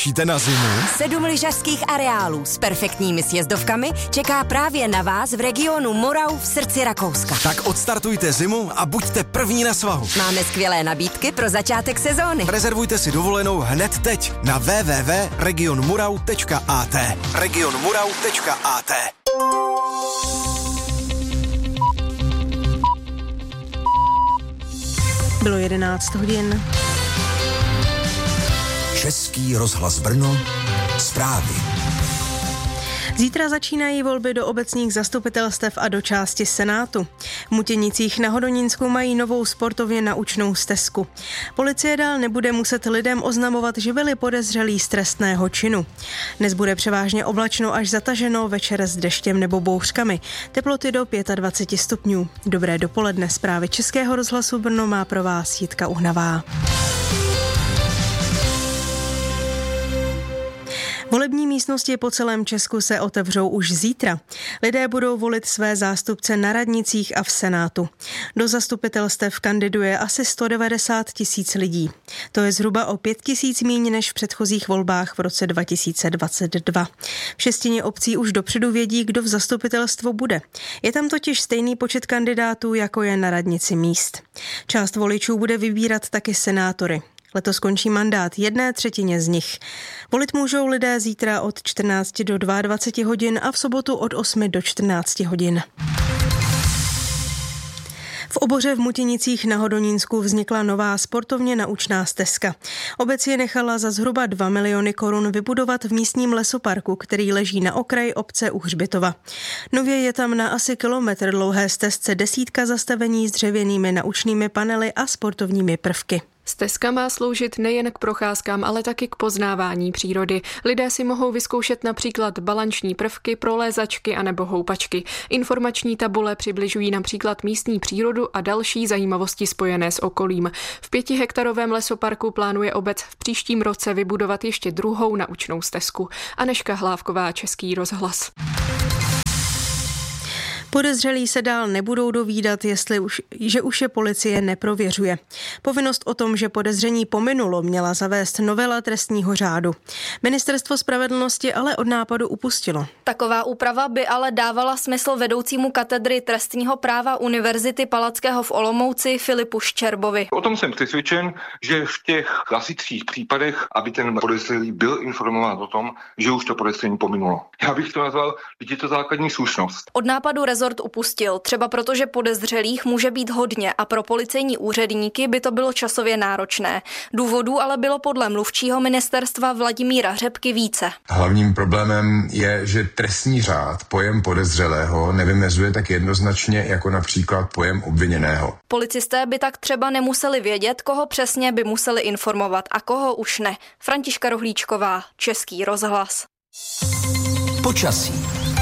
Těšíte na zimu? 7 lyžařských areálů s perfektními sjezdovkami čeká právě na vás v regionu Morau v srdci Rakouska. Tak odstartujte zimu a buďte první na svahu. Máme skvělé nabídky pro začátek sezóny. Rezervujte si dovolenou hned teď na www.regionmurau.at. regionmurau.at. Bylo 11 hodin. Český rozhlas Brno, zprávy. Zítra začínají volby do obecních zastupitelstev a do části Senátu. V Mutěnicích na Hodonínsku mají novou sportovně naučnou stezku. Policie dál nebude muset lidem oznamovat, že byli podezřelí z trestného činu. Dnes bude převážně oblačno až zataženo, večer s deštěm nebo bouřkami. Teploty do 25 stupňů. Dobré dopoledne, zprávy Českého rozhlasu Brno má pro vás Jitka Uhnavá. Volební místnosti po celém Česku se otevřou už zítra. Lidé budou volit své zástupce na radnicích a v Senátu. Do zastupitelstev kandiduje asi 190 000 lidí. To je zhruba o 5 000 míň než v předchozích volbách v roce 2022. V 6 obcí už dopředu vědí, kdo v zastupitelstvu bude. Je tam totiž stejný počet kandidátů, jako je na radnici míst. Část voličů bude vybírat taky senátory. Letos končí mandát 1/3 z nich. Volit můžou lidé zítra od 14 do 22 hodin a v sobotu od 8 do 14 hodin. V Oboře v Mutěnicích na Hodonínsku vznikla nová sportovně naučná stezka. Obec je nechala za zhruba 2 miliony korun vybudovat v místním lesoparku, který leží na okraji obce u Hřbitova. Nově je tam na asi kilometr dlouhé stezce 10 zastavení s dřevěnými naučnými panely a sportovními prvky. Stezka má sloužit nejen k procházkám, ale taky k poznávání přírody. Lidé si mohou vyzkoušet například balanční prvky, prolézačky anebo houpačky. Informační tabule přibližují například místní přírodu a další zajímavosti spojené s okolím. V 5hektarovém lesoparku plánuje obec v příštím roce vybudovat ještě druhou naučnou stezku. Anežka Hlávková, Český rozhlas. Podezřelí se dál nebudou dovídat, že už je policie neprověřuje. Povinnost o tom, že podezření pominulo, měla zavést novela trestního řádu. Ministerstvo spravedlnosti ale od nápadu upustilo. Taková úprava by ale dávala smysl vedoucímu katedry trestního práva Univerzity Palackého v Olomouci Filipu Ščerbovi. O tom jsem přesvědčen, že v těch klasických případech, aby ten podezřelý byl informován o tom, že už to podezření pominulo. Já bych to nazval, že je to základní slušnost. Od nápadu rezort upustil, třeba protože podezřelých může být hodně a pro policejní úředníky by to bylo časově náročné. Důvodů ale bylo podle mluvčího ministerstva Vladimíra Řepky více. Hlavním problémem je, že trestní řád pojem podezřelého nevymezuje tak jednoznačně jako například pojem obviněného. Policisté by tak třeba nemuseli vědět, koho přesně by museli informovat a koho už ne. Františka Rohlíčková, Český rozhlas. Počasí.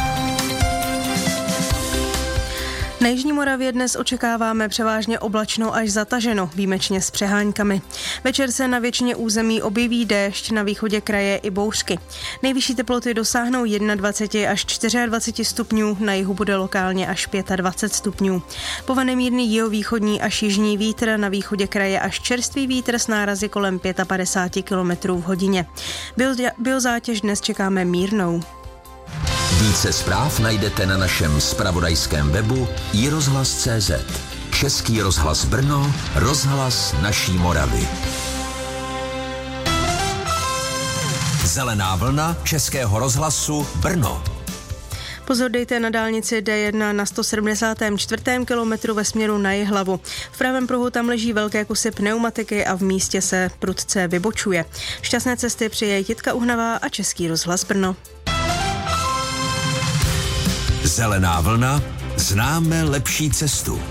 Na jižní Moravě dnes očekáváme převážně oblačno až zataženo, výjimečně s přeháňkami. Večer se na většině území objeví déšť, na východě kraje i bouřky. Nejvyšší teploty dosáhnou 21 až 24 stupňů, na jihu bude lokálně až 25 stupňů. Povane mírný jihovýchodní až jižní vítr, na východě kraje až čerstvý vítr s nárazy kolem 55 km v hodině. Biozátěž dnes čekáme mírnou. Více zpráv najdete na našem zpravodajském webu iRozhlas.cz. Český rozhlas Brno, rozhlas naší Moravy. Zelená vlna Českého rozhlasu Brno. Pozor dejte na dálnici D1 na 174. kilometru ve směru na Jihlavu. V pravém pruhu tam leží velké kusy pneumatiky a v místě se prudce vybočuje. Šťastné cesty přeje Jitka Uhnavá a Český rozhlas Brno. Zelená vlna, známe lepší cestu.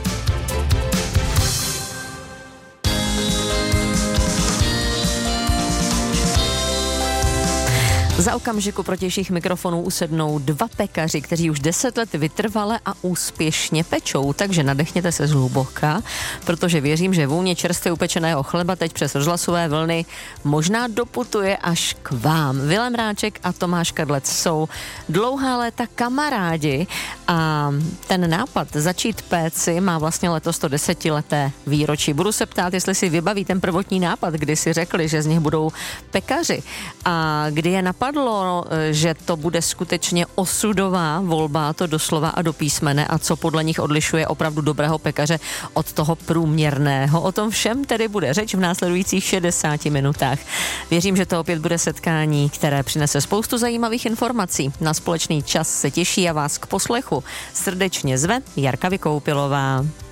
Za okamžiku proti všech mikrofonů usednou dva pekaři, kteří už 10 let vytrvale a úspěšně pečou, takže nadechněte se zhluboka, protože věřím, že vůně čerstvě upečeného chleba teď přes rozhlasové vlny možná doputuje až k vám. Vilém Ráček a Tomáš Kadlec jsou dlouhá léta kamarádi a ten nápad začít péci má vlastně letos to 10leté výročí. Budu se ptát, jestli si vybaví ten prvotní nápad, kdy si řekli, že z nich budou pekaři a kdy je napadlo, že to bude skutečně osudová volba, to doslova a do písmene, a co podle nich odlišuje opravdu dobrého pekaře od toho průměrného. O tom všem tedy bude řeč v následujících 60 minutách. Věřím, že to opět bude setkání, které přinese spoustu zajímavých informací. Na společný čas se těší a vás k poslechu srdečně zve Jarka Vykoupilová.